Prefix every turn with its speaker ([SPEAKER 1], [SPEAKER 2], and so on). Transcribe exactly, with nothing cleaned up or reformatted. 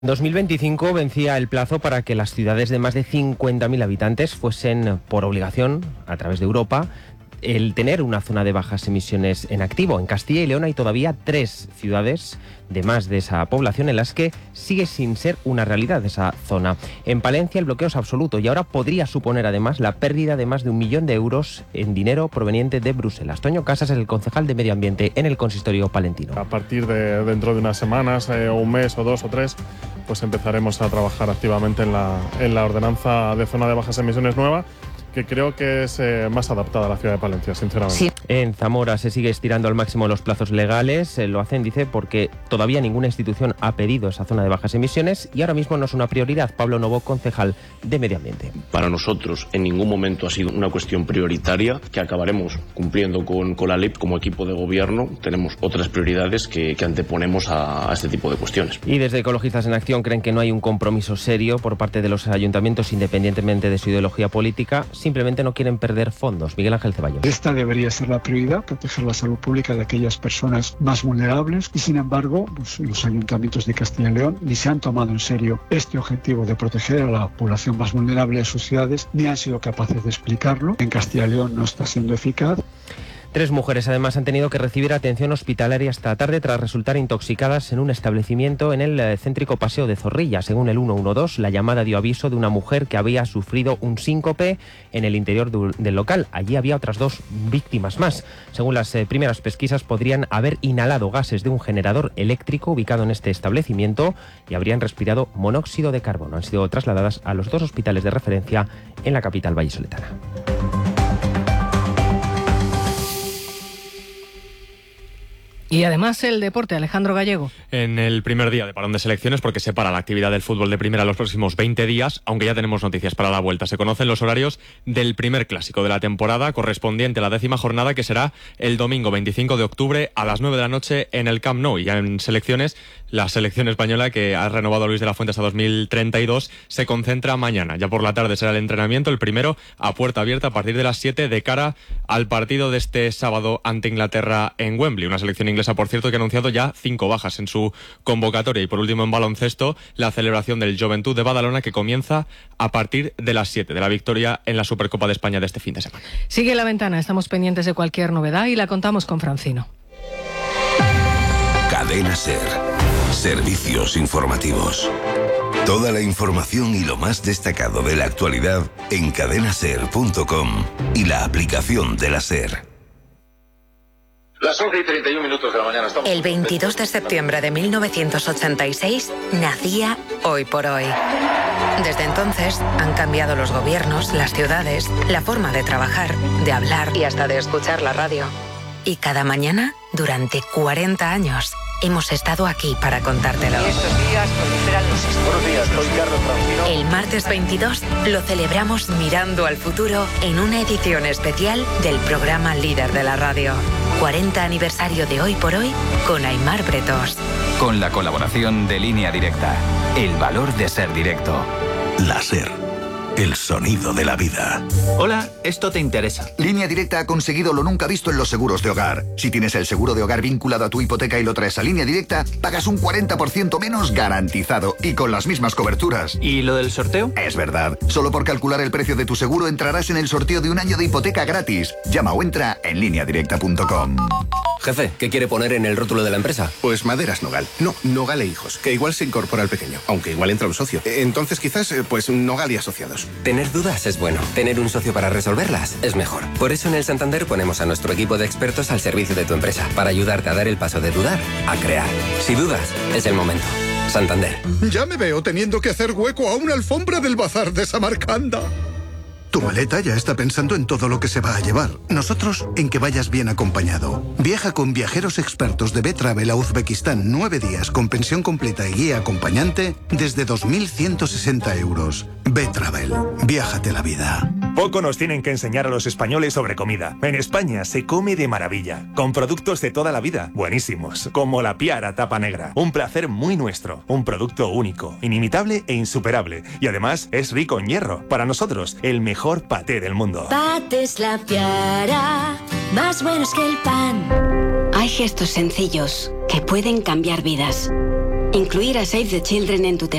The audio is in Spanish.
[SPEAKER 1] dos mil veinticinco vencía el plazo para que las ciudades de más de cincuenta mil habitantes fuesen, por obligación, a través de Europa, el tener una zona de bajas emisiones en activo. En Castilla y León hay todavía tres ciudades de más de esa población en las que sigue sin ser una realidad esa zona. En Palencia el bloqueo es absoluto y ahora podría suponer además la pérdida de más de un millón de euros en dinero proveniente de Bruselas. Toño Casas es el concejal de Medio Ambiente en el consistorio palentino.
[SPEAKER 2] A partir de dentro de unas semanas, eh, o un mes o dos o tres, pues empezaremos a trabajar activamente en la, en la ordenanza de zona de bajas emisiones nueva, que creo que es eh, más adaptada a la ciudad de Palencia, sinceramente.
[SPEAKER 1] Sí. En Zamora se sigue estirando al máximo los plazos legales. Eh, lo hacen, dice, porque todavía ninguna institución ha pedido esa zona de bajas emisiones y ahora mismo no es una prioridad. Pablo Novo, concejal de Medio Ambiente.
[SPEAKER 3] Para nosotros en ningún momento ha sido una cuestión prioritaria, que acabaremos cumpliendo con, con la ley. Como equipo de gobierno tenemos otras prioridades que, que anteponemos a, a este tipo de cuestiones.
[SPEAKER 1] Y desde Ecologistas en Acción creen que no hay un compromiso serio por parte de los ayuntamientos, independientemente de su ideología política. Simplemente no quieren perder fondos. Miguel Ángel Ceballos.
[SPEAKER 4] Esta debería ser la prioridad, proteger la salud pública de aquellas personas más vulnerables y, sin embargo, pues, los ayuntamientos de Castilla y León ni se han tomado en serio este objetivo de proteger a la población más vulnerable de sus ciudades, ni han sido capaces de explicarlo. En Castilla y León no está siendo eficaz.
[SPEAKER 1] Tres mujeres además han tenido que recibir atención hospitalaria esta tarde tras resultar intoxicadas en un establecimiento en el céntrico Paseo de Zorrilla. Según el ciento doce, la llamada dio aviso de una mujer que había sufrido un síncope en el interior del local. Allí había otras dos víctimas más. Según las eh, primeras pesquisas, podrían haber inhalado gases de un generador eléctrico ubicado en este establecimiento y habrían respirado monóxido de carbono. Han sido trasladadas a los dos hospitales de referencia en la capital vallisoletana.
[SPEAKER 5] Y además el deporte, Alejandro Gallego.
[SPEAKER 6] En el primer día de parón de selecciones, porque se para la actividad del fútbol de primera los próximos veinte días, aunque ya tenemos noticias para la vuelta. Se conocen los horarios del primer clásico de la temporada, correspondiente a la décima jornada, que será el domingo veinticinco de octubre a las nueve de la noche en el Camp Nou. Y ya en selecciones, la selección española, que ha renovado a Luis de la Fuente hasta dos mil treinta y dos, se concentra mañana. Ya por la tarde será el entrenamiento, el primero a puerta abierta a partir de las siete, de cara al partido de este sábado ante Inglaterra en Wembley. Una selección inglesa, por cierto, que ha anunciado ya cinco bajas en su convocatoria. Y por último, en baloncesto, la celebración del Joventut de Badalona, que comienza a partir de las siete, de la victoria en la Supercopa de España de este fin de semana.
[SPEAKER 5] Sigue La Ventana, estamos pendientes de cualquier novedad y la contamos con Francino.
[SPEAKER 7] Cadena SER. Servicios informativos. Toda la información y lo más destacado de la actualidad en cadena ser punto com y la aplicación de la SER.
[SPEAKER 8] Las once y treinta y un minutos de la mañana. Estamos...
[SPEAKER 9] El veintidós de septiembre de mil novecientos ochenta y seis nacía Hoy por Hoy. Desde entonces han cambiado los gobiernos, las ciudades, la forma de trabajar, de hablar y hasta de escuchar la radio. Y cada mañana, durante cuarenta años, hemos estado aquí para contártelo.
[SPEAKER 10] Y estos días proliferan los estudios.
[SPEAKER 8] Buenos días, soy Carlos Francino.
[SPEAKER 9] El martes veintidós lo celebramos mirando al futuro en una edición especial del programa líder de la radio. cuarenta aniversario de Hoy por Hoy con Aimar Bretos.
[SPEAKER 11] Con la colaboración de Línea Directa. El valor de ser directo.
[SPEAKER 7] La SER. El sonido de la vida.
[SPEAKER 12] Hola, esto te interesa.
[SPEAKER 13] Línea Directa ha conseguido lo nunca visto en los seguros de hogar. Si tienes el seguro de hogar vinculado a tu hipoteca y lo traes a Línea Directa, pagas un cuarenta por ciento menos garantizado y con las mismas coberturas.
[SPEAKER 12] ¿Y lo del sorteo?
[SPEAKER 13] Es verdad. Solo por calcular el precio de tu seguro entrarás en el sorteo de un año de hipoteca gratis. Llama o entra en línea directa punto com.
[SPEAKER 14] Jefe, ¿qué quiere poner en el rótulo de la empresa?
[SPEAKER 15] Pues Maderas Nogal. No, Nogal e Hijos, que igual se incorpora al pequeño, aunque igual entra un socio. Entonces quizás, pues Nogal y Asociados.
[SPEAKER 14] Tener dudas es bueno. Tener un socio para resolverlas es mejor. Por eso en el Santander ponemos a nuestro equipo de expertos al servicio de tu empresa, para ayudarte a dar el paso de dudar a crear. Si dudas, es el momento. Santander.
[SPEAKER 16] Ya me veo teniendo que hacer hueco a una alfombra del bazar de Samarcanda. Tu maleta ya está pensando en todo lo que se va a llevar. Nosotros en que vayas bien acompañado. Viaja con viajeros expertos de B-Travel a Uzbekistán nueve días con pensión completa y guía acompañante desde dos mil ciento sesenta euros. B-Travel. Viájate la vida.
[SPEAKER 17] Poco nos tienen que enseñar a los españoles sobre comida. En España se come de maravilla, con productos de toda la vida, buenísimos, como la Piara Tapa Negra. Un placer muy nuestro, un producto único, inimitable e insuperable. Y además es rico en hierro. Para nosotros, el mejor paté del mundo.
[SPEAKER 18] Patés La Piara, más buenos que el pan. Hay gestos sencillos que pueden cambiar vidas. Incluir a Save the Children en tu